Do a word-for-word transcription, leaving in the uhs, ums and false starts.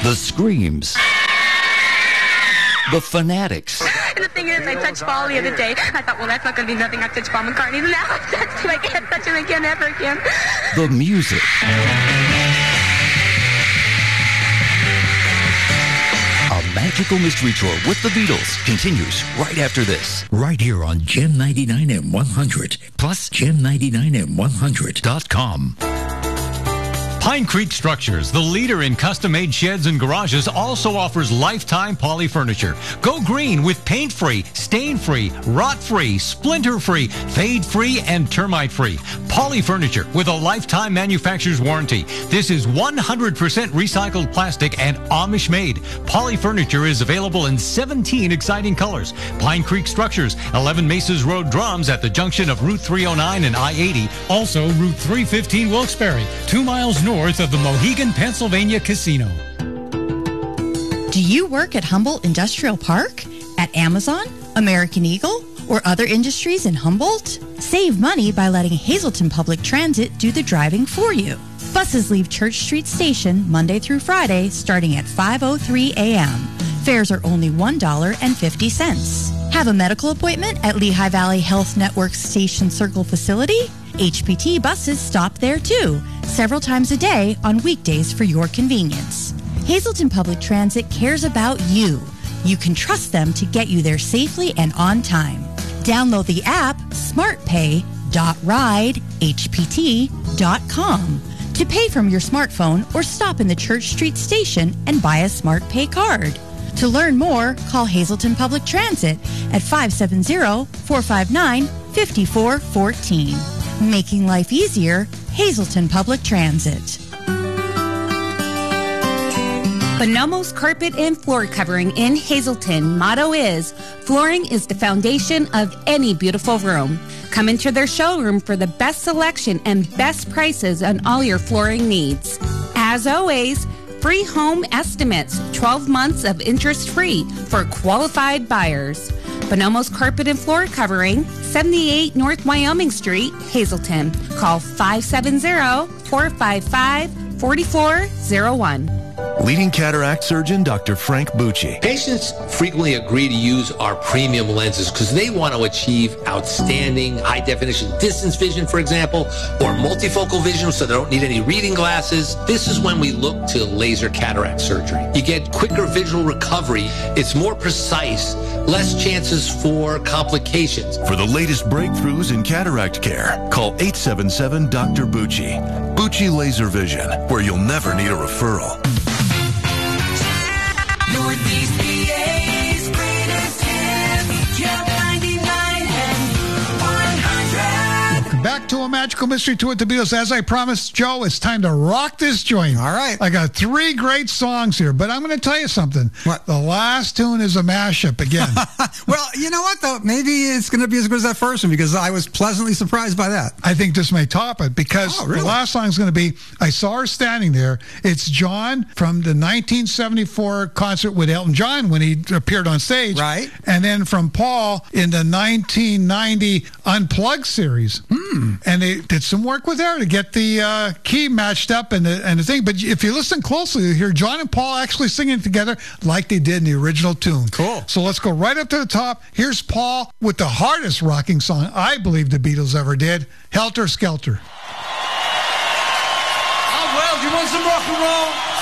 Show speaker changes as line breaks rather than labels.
the screams, the fanatics.
And the thing is, I touched Paul the other day. I thought, well, that's not going to be nothing. I've touched Paul McCartney. Now I touched him. I can't touch him again, ever again.
The music. A magical mystery tour with the Beatles continues right after this.
Right here on Gem ninety-nine and one hundred, plus gem ninety-nine and one hundred dot com.
Pine Creek Structures, the leader in custom-made sheds and garages, also offers lifetime poly furniture. Go green with paint-free, stain-free, rot-free, splinter-free, fade-free, and termite-free. Poly furniture with a lifetime manufacturer's warranty. This is one hundred percent recycled plastic and Amish-made. Poly furniture is available in seventeen exciting colors. Pine Creek Structures, eleven Mesas Road, Drums, at the junction of Route three oh nine and I eighty. Also, Route three fifteen, Wilkes-Barre, two miles north north of the Mohegan, Pennsylvania Casino.
Do you work at Humboldt Industrial Park, at Amazon, American Eagle, or other industries in Humboldt? Save money by letting Hazleton Public Transit do the driving for you. Buses leave Church Street Station Monday through Friday starting at five oh three a.m. Fares are only one dollar and fifty cents. Have a medical appointment at Lehigh Valley Health Network Station Circle facility? H P T buses stop there too, several times a day on weekdays for your convenience. Hazleton Public Transit cares about you. You can trust them to get you there safely and on time. Download the app smartpay dot ride h p t dot com to pay from your smartphone or stop in the Church Street Station and buy a SmartPay card. To learn more, call Hazleton Public Transit at five seven zero, four five nine, five four one four. Making life easier, Hazleton Public Transit.
Bonomo's Carpet and Floor Covering in Hazleton motto is, flooring is the foundation of any beautiful room. Come into their showroom for the best selection and best prices on all your flooring needs. As always, free home estimates, twelve months of interest-free for qualified buyers. Bonomo's Carpet and Floor Covering, seventy-eight North Wyoming Street, Hazleton. Call five seven zero, four five five, four four zero one.
Leading cataract surgeon, Doctor Frank Bucci.
Patients frequently agree to use our premium lenses because they want to achieve outstanding high-definition distance vision, for example, or multifocal vision so they don't need any reading glasses. This is when we look to laser cataract surgery. You get quicker visual recovery. It's more precise, less chances for complications.
For the latest breakthroughs in cataract care, call eight seven seven, Doctor Bucci. Bucci Laser Vision, where you'll never need a referral.
Northeast P A's greatest hits, Gem ninety-nine and one hundred.
Welcome back to a magical mystery tour with the Beatles. As I promised, Joe, it's time to rock this joint.
All right.
I got three great songs here, but I'm going to tell you something.
What?
The last tune is a mashup again.
Well, you know what, though? Maybe it's going to be as good as that first one because I was pleasantly surprised by that.
I think this may top it because
Oh, really?
the last song is going to be I Saw Her Standing There. It's John from the nineteen seventy-four concert with Elton John when he appeared on stage.
Right.
And then from Paul in the nineteen ninety Unplugged series.
Hmm.
And they did some work with her to get the uh, key matched up and the, and the thing. But if you listen closely, you hear John and Paul actually singing together like they did in the original tune.
Cool.
So let's go right up to the top. Here's Paul with the hardest rocking song I believe the Beatles ever did, Helter Skelter.
Oh, well, do you want some rock and roll?